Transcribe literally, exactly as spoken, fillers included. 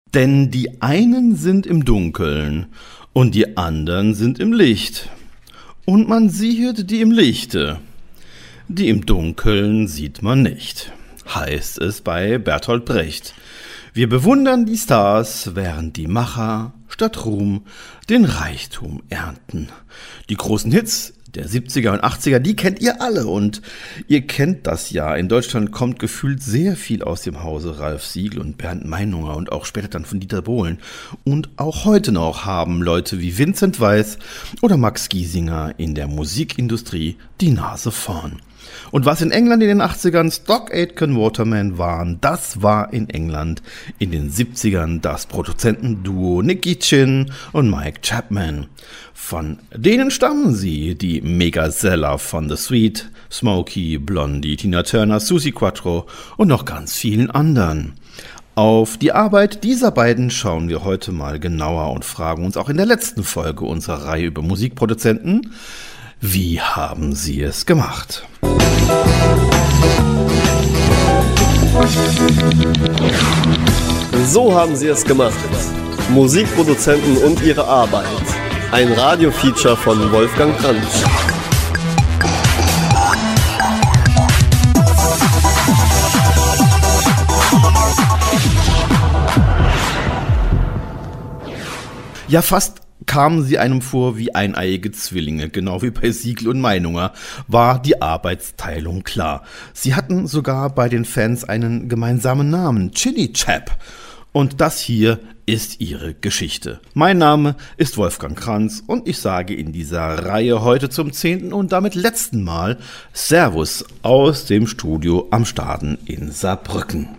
Denn die einen sind im Dunkeln und die anderen sind im Licht. Und man siehet die im Lichte, die im Dunkeln sieht man nicht, heißt es bei Bertolt Brecht. Wir bewundern die Stars, während die Macher statt Ruhm den Reichtum ernten. Die großen Hits der siebziger und achtziger, die kennt ihr alle und ihr kennt das ja. In Deutschland kommt gefühlt sehr viel aus dem Hause Ralf Siegel und Bernd Meinunger und auch später dann von Dieter Bohlen. Und auch heute noch haben Leute wie Vincent Weiss oder Max Giesinger in der Musikindustrie die Nase vorn. Und was in England in den achtzigern Stock Aitken Waterman waren, das war in England in den siebzigern das Produzentenduo Nicky Chinn und Mike Chapman. Von denen stammen sie, die Megaseller von The Sweet, Smokey, Blondie, Tina Turner, Suzi Quatro und noch ganz vielen anderen. Auf die Arbeit dieser beiden schauen wir heute mal genauer und fragen uns auch in der letzten Folge unserer Reihe über Musikproduzenten: Wie haben sie es gemacht? So haben sie es gemacht. Musikproduzenten und ihre Arbeit. Ein Radiofeature von Wolfgang Kranz. Ja, fast kamen sie einem vor wie eineiige Zwillinge, genau wie bei Siegel und Meinunger, war die Arbeitsteilung klar. Sie hatten sogar bei den Fans einen gemeinsamen Namen, Chili Chap. Und das hier ist ihre Geschichte. Mein Name ist Wolfgang Kranz und ich sage in dieser Reihe heute zum zehnten und damit letzten Mal Servus aus dem Studio am Staden in Saarbrücken.